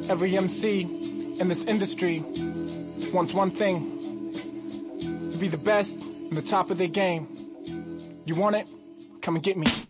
Every MC in this industry wants one thing: to be the best and the top of their game. You want it? Come and get me.